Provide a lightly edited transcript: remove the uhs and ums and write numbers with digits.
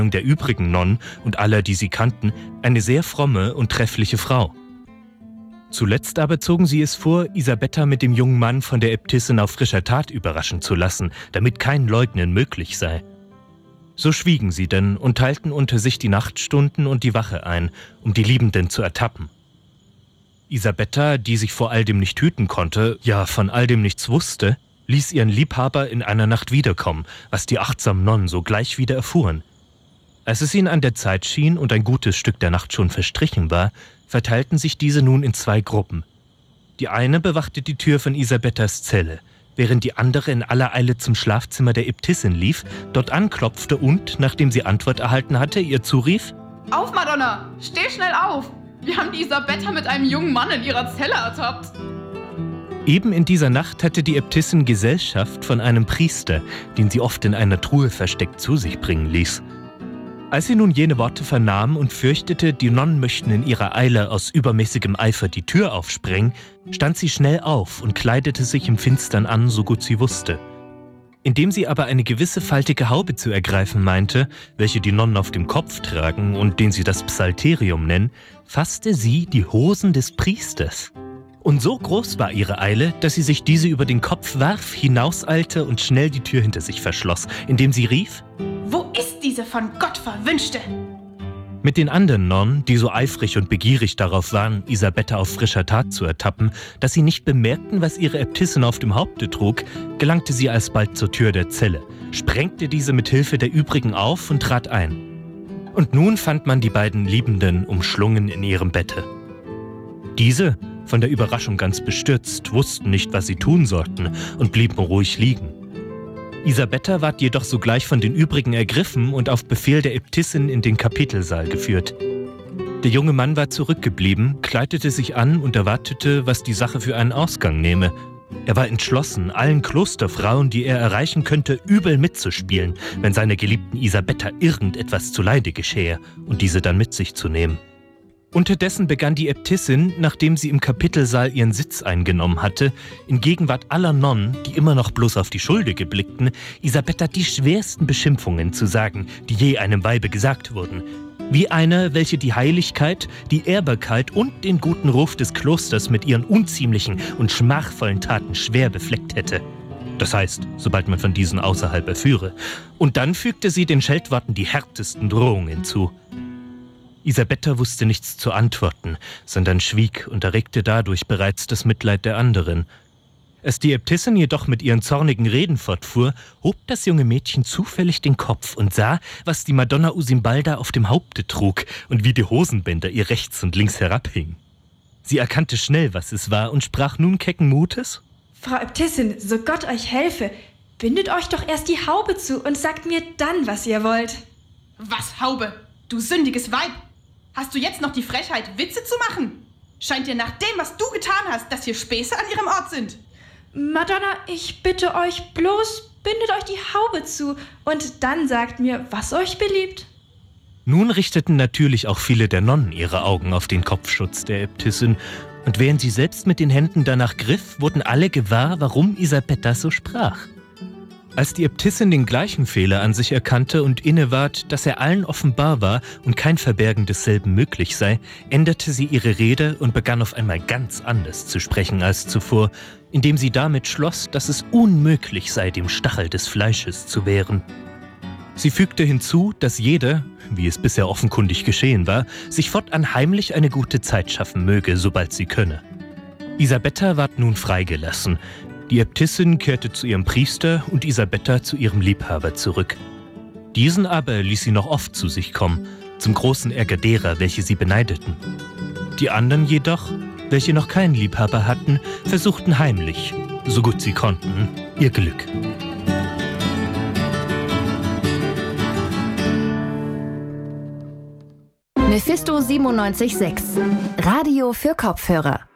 der übrigen Nonnen und aller, die sie kannten, eine sehr fromme und treffliche Frau. Zuletzt aber zogen sie es vor, Isabetta mit dem jungen Mann von der Äbtissin auf frischer Tat überraschen zu lassen, damit kein Leugnen möglich sei. So schwiegen sie denn und teilten unter sich die Nachtstunden und die Wache ein, um die Liebenden zu ertappen. Isabetta, die sich vor all dem nicht hüten konnte, ja von all dem nichts wusste, ließ ihren Liebhaber in einer Nacht wiederkommen, was die achtsamen Nonnen sogleich wieder erfuhren. Als es ihnen an der Zeit schien und ein gutes Stück der Nacht schon verstrichen war, verteilten sich diese nun in 2 Gruppen. Die eine bewachte die Tür von Isabettas Zelle, während die andere in aller Eile zum Schlafzimmer der Äbtissin lief, dort anklopfte und, nachdem sie Antwort erhalten hatte, ihr zurief: »Auf, Madonna! Steh schnell auf! Wir haben die Isabetta mit einem jungen Mann in ihrer Zelle ertappt!« Eben in dieser Nacht hatte die Äbtissin Gesellschaft von einem Priester, den sie oft in einer Truhe versteckt zu sich bringen ließ. Als sie nun jene Worte vernahm und fürchtete, die Nonnen möchten in ihrer Eile aus übermäßigem Eifer die Tür aufsprengen, stand sie schnell auf und kleidete sich im Finstern an, so gut sie wusste. Indem sie aber eine gewisse faltige Haube zu ergreifen meinte, welche die Nonnen auf dem Kopf tragen und den sie das Psalterium nennen, fasste sie die Hosen des Priesters. Und so groß war ihre Eile, dass sie sich diese über den Kopf warf, hinauseilte und schnell die Tür hinter sich verschloss, indem sie rief: »Wo ist diese von Gott Verwünschte?« Mit den anderen Nonnen, die so eifrig und begierig darauf waren, Isabetta auf frischer Tat zu ertappen, dass sie nicht bemerkten, was ihre Äbtissin auf dem Haupte trug, gelangte sie alsbald zur Tür der Zelle, sprengte diese mit Hilfe der übrigen auf und trat ein. Und nun fand man die beiden Liebenden umschlungen in ihrem Bette. Diese, von der Überraschung ganz bestürzt, wussten nicht, was sie tun sollten und blieben ruhig liegen. Isabetta ward jedoch sogleich von den übrigen ergriffen und auf Befehl der Äbtissin in den Kapitelsaal geführt. Der junge Mann war zurückgeblieben, kleidete sich an und erwartete, was die Sache für einen Ausgang nehme. Er war entschlossen, allen Klosterfrauen, die er erreichen könnte, übel mitzuspielen, wenn seiner geliebten Isabetta irgendetwas zuleide geschähe und diese dann mit sich zu nehmen. Unterdessen begann die Äbtissin, nachdem sie im Kapitelsaal ihren Sitz eingenommen hatte, in Gegenwart aller Nonnen, die immer noch bloß auf die Schuldige blickten, Isabetta die schwersten Beschimpfungen zu sagen, die je einem Weibe gesagt wurden. Wie einer, welche die Heiligkeit, die Ehrbarkeit und den guten Ruf des Klosters mit ihren unziemlichen und schmachvollen Taten schwer befleckt hätte. Das heißt, sobald man von diesen außerhalb erführe. Und dann fügte sie den Scheltworten die härtesten Drohungen zu. Isabetta wusste nichts zu antworten, sondern schwieg und erregte dadurch bereits das Mitleid der anderen. Als die Äbtissin jedoch mit ihren zornigen Reden fortfuhr, hob das junge Mädchen zufällig den Kopf und sah, was die Madonna Usimbalda auf dem Haupte trug und wie die Hosenbänder ihr rechts und links herabhingen. Sie erkannte schnell, was es war, und sprach nun kecken Mutes: »Frau Äbtissin, so Gott euch helfe, bindet euch doch erst die Haube zu und sagt mir dann, was ihr wollt.« »Was Haube? Du sündiges Weib! Hast du jetzt noch die Frechheit, Witze zu machen? Scheint dir nach dem, was du getan hast, dass hier Späße an ihrem Ort sind?« »Madonna, ich bitte euch bloß, bindet euch die Haube zu und dann sagt mir, was euch beliebt.« Nun richteten natürlich auch viele der Nonnen ihre Augen auf den Kopfschutz der Äbtissin, und während sie selbst mit den Händen danach griff, wurden alle gewahr, warum Isabetta so sprach. Als die Äbtissin den gleichen Fehler an sich erkannte und inneward, dass er allen offenbar war und kein Verbergen desselben möglich sei, änderte sie ihre Rede und begann auf einmal ganz anders zu sprechen als zuvor, indem sie damit schloss, dass es unmöglich sei, dem Stachel des Fleisches zu wehren. Sie fügte hinzu, dass jeder, wie es bisher offenkundig geschehen war, sich fortan heimlich eine gute Zeit schaffen möge, sobald sie könne. Isabetta ward nun freigelassen. Die Äbtissin kehrte zu ihrem Priester und Isabetta zu ihrem Liebhaber zurück. Diesen aber ließ sie noch oft zu sich kommen, zum großen Ärger derer, welche sie beneideten. Die anderen jedoch, welche noch keinen Liebhaber hatten, versuchten heimlich, so gut sie konnten, ihr Glück. Mephisto 97.6 Radio für Kopfhörer.